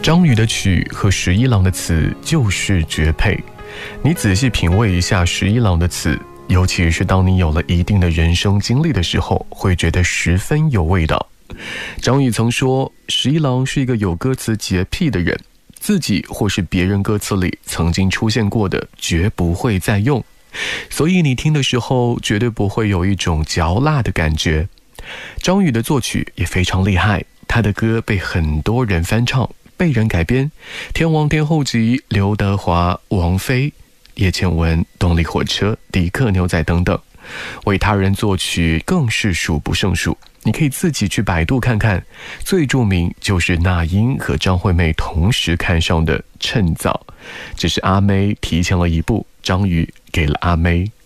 张宇的曲和十一郎的词就是绝配。你仔细品味一下十一郎的词，尤其是当你有了一定的人生经历的时候，会觉得十分有味道。张宇曾说，十一郎是一个有歌词洁癖的人，自己或是别人歌词里曾经出现过的绝不会再用，所以你听的时候绝对不会有一种嚼蜡的感觉。张宇的作曲也非常厉害，他的歌被很多人翻唱，被人改编，天王天后级刘德华、王菲、叶倩文、动力火车、迪克牛仔等等，为他人作曲更是数不胜数。你可以自己去百度看看，最著名就是那英和张惠妹同时看上的《趁早》，只是阿妹提前了一步，张宇给了阿妹